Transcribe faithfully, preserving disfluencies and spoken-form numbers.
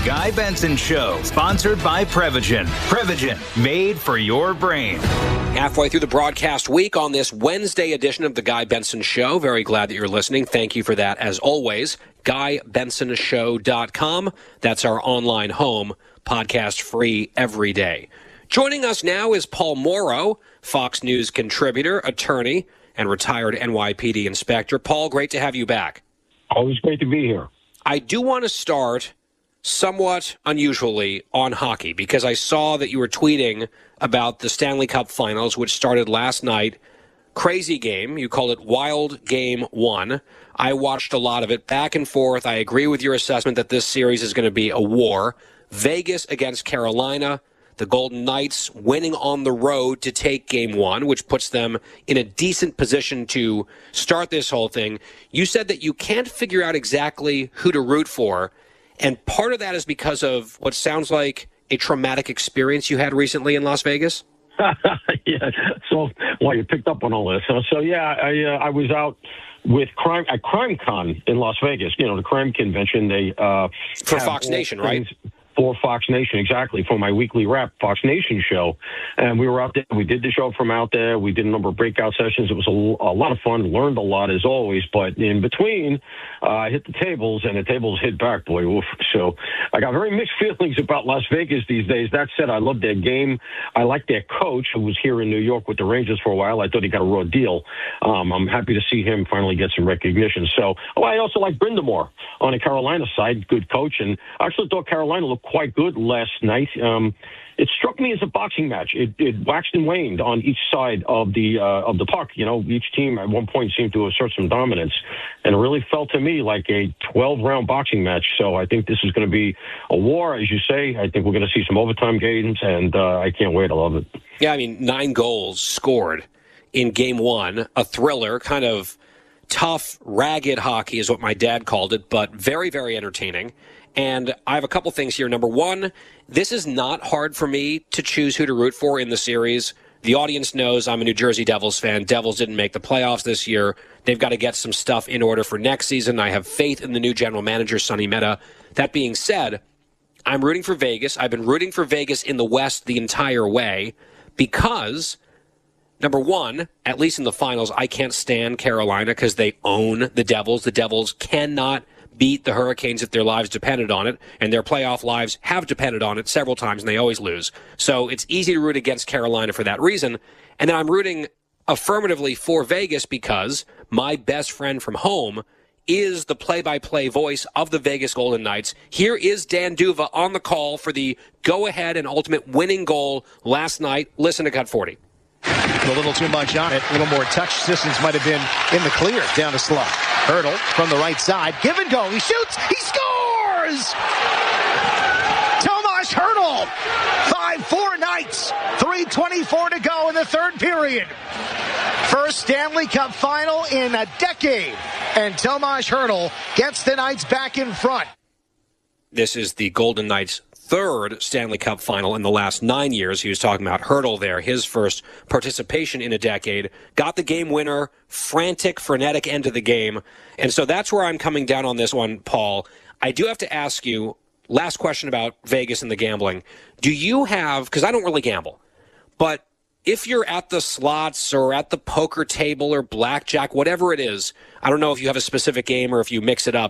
Guy Benson Show, sponsored by Prevagen. Prevagen, made for your brain. Halfway through the broadcast week on this Wednesday edition of the Guy Benson Show. Very glad that you're listening. Thank you for that, as always. guy benson show dot com. That's our online home, podcast free every day. Joining us now is Paul Mauro, Fox News contributor, attorney, and retired N Y P D inspector. Paul, great to have you back. Always great to be here. I do want to start somewhat unusually on hockey, because I saw that you were tweeting about the Stanley Cup Finals, which started last night. Crazy game. You called it Wild Game One. I watched a lot of it, back and forth. I agree with your assessment that this series is going to be a war. Vegas against Carolina. The Golden Knights winning on the road to take Game One, which puts them in a decent position to start this whole thing. You said that you can't figure out exactly who to root for, and part of that is because of what sounds like a traumatic experience you had recently in Las Vegas? Yeah. So, well, you picked up on all this. So, so yeah, I uh, I was out with crime at CrimeCon in Las Vegas. You know, the crime convention. They uh, for Fox Nation, right? For Fox Nation, exactly, for my weekly wrap Fox Nation show. And we were out there. We did the show from out there. We did a number of breakout sessions. It was a, a lot of fun, learned a lot as always. But in between, uh, I hit the tables, and the tables hit back, boy. Oof. So I got very mixed feelings about Las Vegas these days. That said, I love their game. I like their coach, who was here in New York with the Rangers for a while. I thought he got a raw deal. Um, I'm happy to see him finally get some recognition. So oh, I also like Brindamore on the Carolina side, good coach. And I actually thought Carolina looked quite good last night. Um, it struck me as a boxing match. It, it waxed and waned on each side of the uh, of the puck. You know, each team at one point seemed to assert some dominance, and it really felt to me like a twelve-round boxing match. So I think this is going to be a war, as you say. I think we're going to see some overtime games, and uh, I can't wait. I love it. Yeah, I mean, nine goals scored in Game One, a thriller, kind of tough, ragged hockey is what my dad called it, but very, very entertaining. And I have a couple things here. Number one, this is not hard for me to choose who to root for in the series. The audience knows I'm a New Jersey Devils fan. Devils didn't make the playoffs this year. They've got to get some stuff in order for next season. I have faith in the new general manager, Sonny Mehta. That being said, I'm rooting for Vegas. I've been rooting for Vegas in the West the entire way because, number one, at least in the finals, I can't stand Carolina because they own the Devils. The Devils cannot beat the Hurricanes if their lives depended on it, and their playoff lives have depended on it several times, and they always lose. So it's easy to root against Carolina for that reason. And then I'm rooting affirmatively for Vegas because my best friend from home is the play-by-play voice of the Vegas Golden Knights. Here is Dan Duva on the call for the go-ahead and ultimate winning goal last night. Listen to Cut forty. A little too much on it. A little more touch distance might have been in the clear down the slot. Hurdle from the right side. Give and go. He shoots. He scores! Tomas Hurdle. five four Knights. three twenty-four to go in the third period. First Stanley Cup final in a decade. And Tomas Hurdle gets the Knights back in front. This is the Golden Knights' third Stanley Cup final in the last nine years. He was talking about Hurdle there, his first participation in a decade. Got the game winner, frantic, frenetic end of the game. And so that's where I'm coming down on this one, Paul. I do have to ask you, last question about Vegas and the gambling. Do you have, because I don't really gamble, but if you're at the slots or at the poker table or blackjack, whatever it is, I don't know if you have a specific game or if you mix it up,